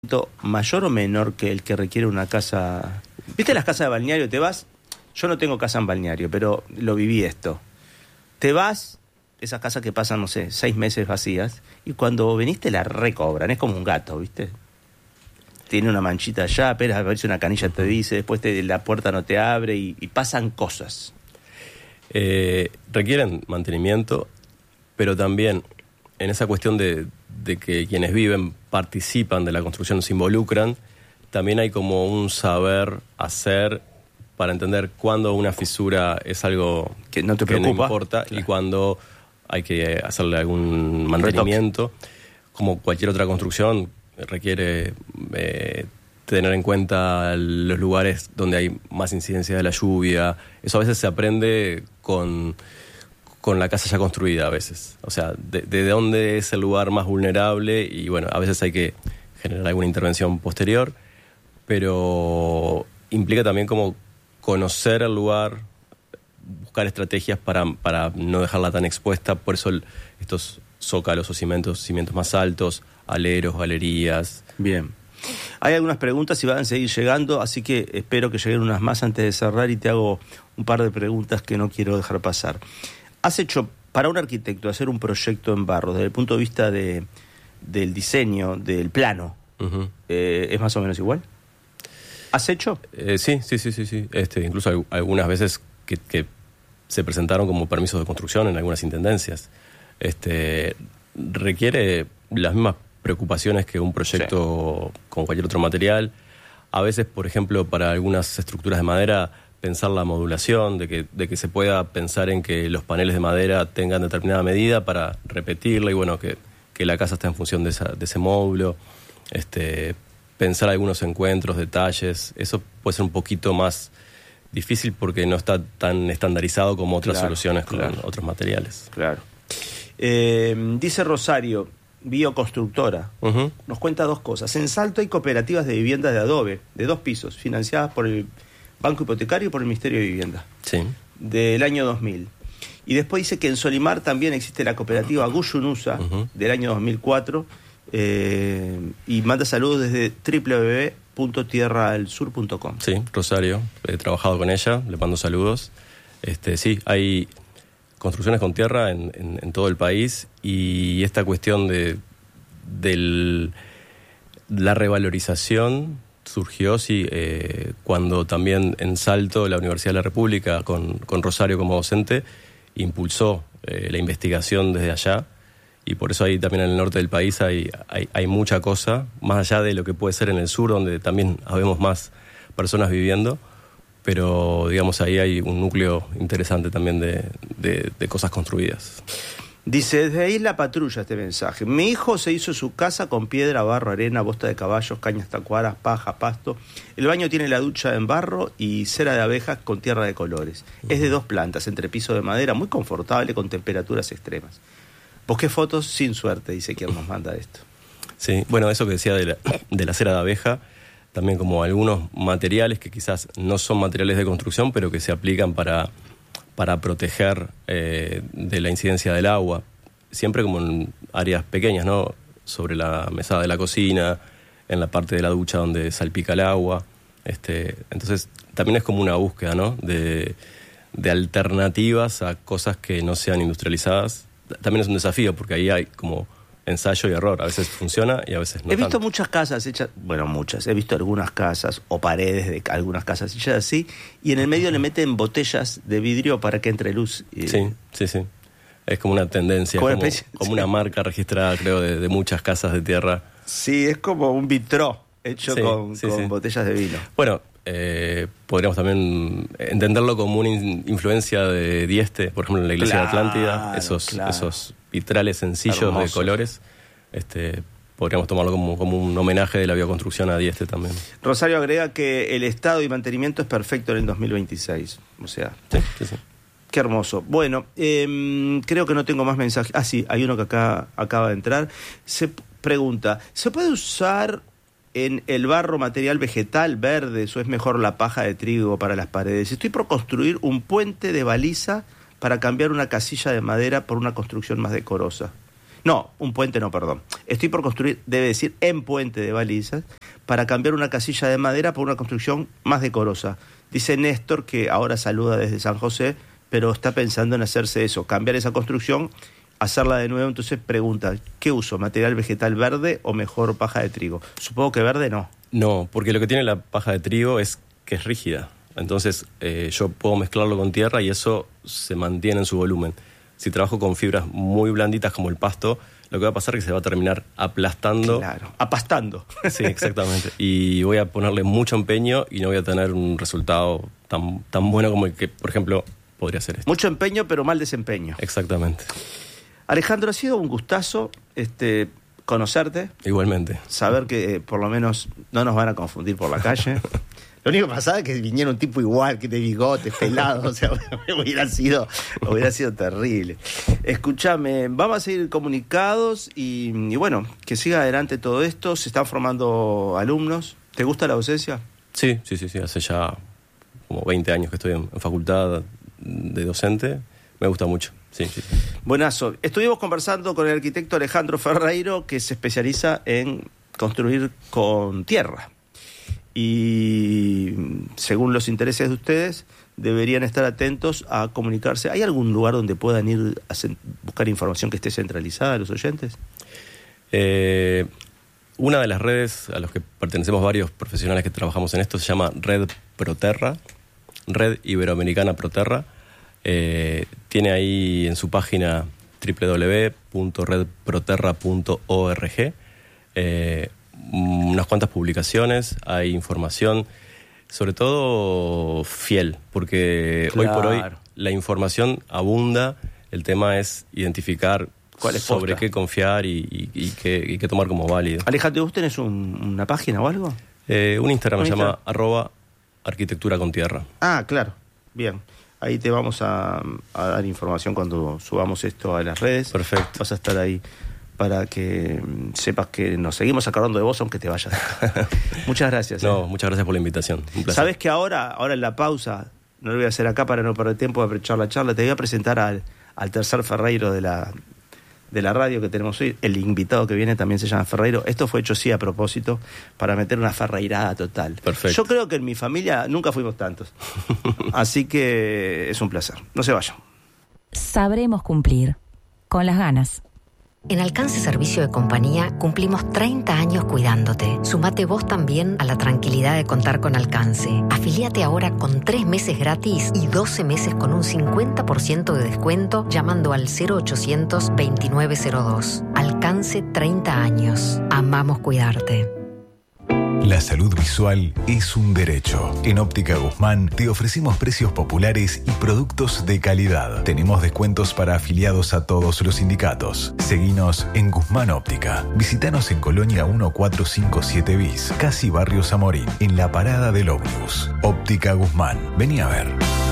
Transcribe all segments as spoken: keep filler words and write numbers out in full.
¿Mayor o menor que el que requiere una casa? ¿Viste las casas de balneario? Te vas, yo no tengo casa en balneario, pero lo viví esto. Te vas, esas casas que pasan, no sé, seis meses vacías, y cuando venís te la recobran, es como un gato, ¿viste? Tiene una manchita allá, apenas aparece una canilla, te dice, después te, la puerta no te abre y, y pasan cosas. Eh, requieren mantenimiento, pero también en esa cuestión de, de que quienes viven participan de la construcción, se involucran, también hay como un saber hacer para entender cuándo una fisura es algo que no te que preocupa, no importa, claro, y cuándo hay que hacerle algún mantenimiento. Retoque. Como cualquier otra construcción, requiere eh, tener en cuenta los lugares donde hay más incidencia de la lluvia. Eso a veces se aprende con... con la casa ya construida a veces. O sea, de, de dónde es el lugar más vulnerable y bueno, a veces hay que generar alguna intervención posterior, pero implica también como conocer el lugar, buscar estrategias para, para no dejarla tan expuesta, por eso el, estos zócalos o cimientos, cimientos más altos, aleros, galerías. Bien. Hay algunas preguntas y van a seguir llegando, así que espero que lleguen unas más antes de cerrar y te hago un par de preguntas que no quiero dejar pasar. ¿Has hecho, para un arquitecto, hacer un proyecto en barro, desde el punto de vista de, del diseño, del plano, uh-huh. eh, es más o menos igual? ¿Has hecho? Eh, sí, sí, sí, sí, sí. Este, incluso hay, algunas veces que, que se presentaron como permisos de construcción en algunas intendencias. Este, requiere las mismas preocupaciones que un proyecto sí. con cualquier otro material. A veces, por ejemplo, para algunas estructuras de madera, pensar la modulación, de que, de que se pueda pensar en que los paneles de madera tengan determinada medida para repetirla y bueno, que, que la casa esté en función de, esa, de ese módulo, este, pensar algunos encuentros, detalles, eso puede ser un poquito más difícil porque no está tan estandarizado como otras claro, soluciones con claro. otros materiales. Claro. Eh, dice Rosario, bioconstructora, uh-huh. nos cuenta dos cosas. En Salto hay cooperativas de viviendas de adobe, de dos pisos, financiadas por el Banco Hipotecario y por el Ministerio de Vivienda. Sí. Del año dos mil. Y después dice que en Solimar también existe la cooperativa Guyunusa, uh-huh. del año dos mil cuatro, eh, y manda saludos desde doble u doble u doble u punto tierra del sur punto com. Sí, Rosario, he trabajado con ella, le mando saludos. Este, sí, hay construcciones con tierra en, en, en todo el país y esta cuestión de del, la revalorización surgió sí, eh, cuando también en Salto la Universidad de la República, con, con Rosario como docente, impulsó eh, la investigación desde allá y por eso ahí también en el norte del país hay, hay, hay mucha cosa, más allá de lo que puede ser en el sur, donde también habemos más personas viviendo, pero digamos ahí hay un núcleo interesante también de, de, de cosas construidas. Dice, desde ahí la patrulla este mensaje. Mi hijo se hizo su casa con piedra, barro, arena, bosta de caballos, cañas tacuaras, paja, pasto. El baño tiene la ducha en barro y cera de abejas con tierra de colores. Uh-huh. Es de dos plantas, entre piso de madera, muy confortable, con temperaturas extremas. Busqué fotos sin suerte, dice quien nos manda esto. Sí, bueno, eso que decía de la, de la cera de abeja, también como algunos materiales que quizás no son materiales de construcción, pero que se aplican para... para proteger eh, de la incidencia del agua, siempre como en áreas pequeñas, ¿no? Sobre la mesada de la cocina, en la parte de la ducha donde salpica el agua. Este, entonces, también es como una búsqueda, ¿no? De, de alternativas a cosas que no sean industrializadas. También es un desafío, porque ahí hay como ensayo y error. A veces funciona y a veces no. He visto tanto. muchas casas hechas, bueno, muchas, he visto algunas casas o paredes de algunas casas hechas así, y en el medio le meten botellas de vidrio para que entre luz. Y... Sí, sí, sí. Es como una tendencia, como, como, especie, como sí. una marca registrada, creo, de, de muchas casas de tierra. Sí, es como un vitró hecho sí, con, sí, con sí. botellas de vino. Bueno, eh, podríamos también entenderlo como una in- influencia de Dieste, por ejemplo, en la iglesia claro, de Atlántida, esos, claro. esos vitrales sencillos hermosos. De colores. Este, podríamos tomarlo como, como un homenaje de la bioconstrucción a Dieste también. Rosario agrega que el estado y mantenimiento es perfecto en el dos mil veintiséis. O sea, sí, sí, sí. Qué hermoso. Bueno, eh, creo que no tengo más mensajes. Ah, sí, hay uno que acá acaba de entrar. Se pregunta, ¿se puede usar en el barro material vegetal verde o es mejor la paja de trigo para las paredes? Estoy por construir un puente de baliza para cambiar una casilla de madera por una construcción más decorosa. No, un puente no, perdón. Estoy por construir, debe decir, en puente de balizas, para cambiar una casilla de madera por una construcción más decorosa. Dice Néstor que ahora saluda desde San José, pero está pensando en hacerse eso, cambiar esa construcción, hacerla de nuevo. Entonces pregunta, ¿qué uso? ¿Material vegetal verde o mejor paja de trigo? Supongo que verde no. No, porque lo que tiene la paja de trigo es que es rígida. Entonces eh, yo puedo mezclarlo con tierra y eso se mantiene en su volumen. Si trabajo con fibras muy blanditas como el pasto, lo que va a pasar es que se va a terminar aplastando. Claro, apastando. Sí, exactamente. Y voy a ponerle mucho empeño y no voy a tener un resultado tan, tan bueno como el que, por ejemplo, podría ser este. Mucho empeño, pero mal desempeño. Exactamente. Alejandro, ha sido un gustazo este, conocerte. Igualmente. Saber que eh, por lo menos no nos van a confundir por la calle. Lo único que pasaba es que viniera un tipo igual, que de bigotes, pelado, o sea, hubiera sido, hubiera sido terrible. Escúchame, vamos a seguir comunicados y, y bueno, que siga adelante todo esto. Se están formando alumnos. ¿Te gusta la docencia? Sí, sí, sí, sí. Hace ya como veinte años que estoy en, en facultad de docente. Me gusta mucho. Sí, sí, sí. Buenazo. Estuvimos conversando con el arquitecto Alejandro Ferreiro, que se especializa en construir con tierra. Y según los intereses de ustedes, deberían estar atentos a comunicarse. ¿Hay algún lugar donde puedan ir a buscar información que esté centralizada a los oyentes? Eh, una de las redes a las que pertenecemos varios profesionales que trabajamos en esto se llama Red Proterra, Red Iberoamericana Proterra. Eh, tiene ahí en su página doble u doble u doble u punto red proterra punto org eh, unas cuantas publicaciones, hay información, sobre todo fiel, porque claro, hoy por hoy la información abunda, el tema es identificar cuál es sobre posta, qué confiar y, y, y, qué, y qué tomar como válido. Alejandro, ¿vos tenés un, una página o algo? Eh, un Instagram se llama arroba arquitectura con tierra. Ah, claro, bien. Ahí te vamos a, a dar información cuando subamos esto a las redes. Perfecto. Vas a estar ahí para que sepas que nos seguimos acordando de vos aunque te vayas. Muchas gracias. No, eh. muchas gracias por la invitación. Un placer. Sabes que ahora, ahora en la pausa, no lo voy a hacer acá para no perder tiempo de aprovechar la charla, te voy a presentar al, al tercer Ferreiro de la, de la radio que tenemos hoy. El invitado que viene también se llama Ferreiro. Esto fue hecho sí a propósito para meter una ferreirada total. Perfecto. Yo creo que en mi familia nunca fuimos tantos. Así que es un placer. No se vayan. Sabremos cumplir. Con las ganas. En Alcance Servicio de Compañía cumplimos treinta años cuidándote. Sumate vos también a la tranquilidad de contar con Alcance. Afilíate ahora con tres meses gratis y doce meses con un cincuenta por ciento de descuento llamando al cero ochocientos veintinueve cero dos. Alcance treinta años. Amamos cuidarte. La salud visual es un derecho. En Óptica Guzmán te ofrecemos precios populares y productos de calidad. Tenemos descuentos para afiliados a todos los sindicatos. Seguinos en Guzmán Óptica. Visítanos en Colonia mil cuatrocientos cincuenta y siete bis, casi Barrio Zamorín, en la parada del ómnibus. Óptica Guzmán. Vení a ver.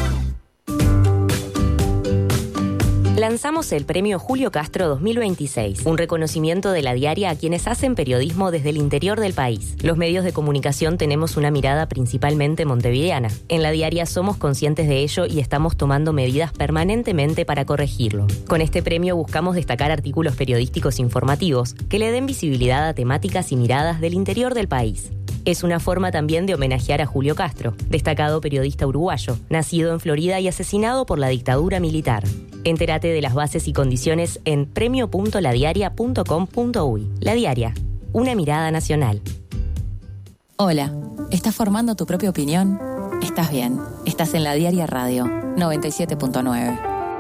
Lanzamos el Premio Julio Castro dos mil veintiséis, un reconocimiento de La Diaria a quienes hacen periodismo desde el interior del país. Los medios de comunicación tenemos una mirada principalmente montevideana. En La Diaria somos conscientes de ello y estamos tomando medidas permanentemente para corregirlo. Con este premio buscamos destacar artículos periodísticos informativos que le den visibilidad a temáticas y miradas del interior del país. Es una forma también de homenajear a Julio Castro, destacado periodista uruguayo, nacido en Florida y asesinado por la dictadura militar. Entérate de las bases y condiciones en premio punto la diaria punto com punto uy. La Diaria, una mirada nacional. Hola, ¿estás formando tu propia opinión? Estás bien, estás en La Diaria Radio, noventa y siete punto nueve.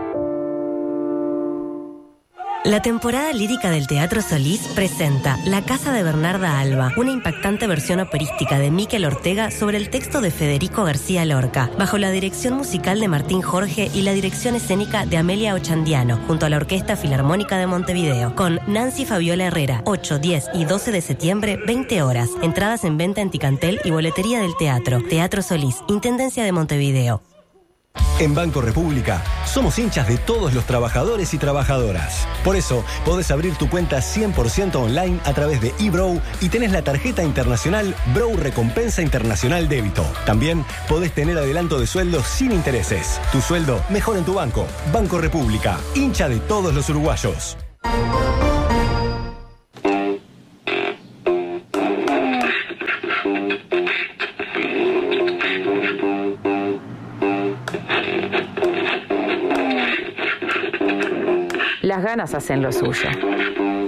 La temporada lírica del Teatro Solís presenta La Casa de Bernarda Alba, una impactante versión operística de Miquel Ortega sobre el texto de Federico García Lorca, bajo la dirección musical de Martín Jorge y la dirección escénica de Amelia Ochandiano, junto a la Orquesta Filarmónica de Montevideo, con Nancy Fabiola Herrera, ocho, diez y doce de septiembre, veinte horas. Entradas en venta en Ticantel y boletería del teatro. Teatro Solís, Intendencia de Montevideo. En Banco República somos hinchas de todos los trabajadores y trabajadoras. Por eso podés abrir tu cuenta cien por ciento online a través de eBrow y tenés la tarjeta internacional Brow Recompensa Internacional Débito. También podés tener adelanto de sueldo sin intereses. Tu sueldo mejor en tu banco. Banco República, hincha de todos los uruguayos. las ganas hacen lo suyo.